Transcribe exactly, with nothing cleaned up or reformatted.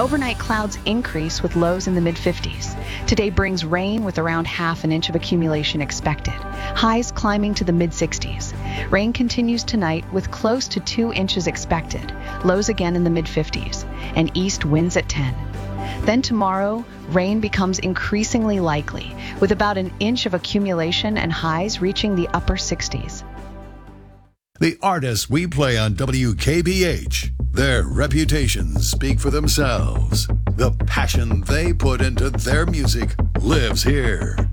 Overnight clouds increase with lows in the mid fifties. Today brings rain with around half an inch of accumulation expected. Highs climbing to the mid sixties. Rain continues tonight with close to two inches expected. Lows again in the mid fifties. And east winds at ten. Then tomorrow, rain becomes increasingly likely, with about an inch of accumulation and highs reaching the upper sixties. The artists we play on W K B H, their reputations speak for themselves. The passion they put into their music lives here.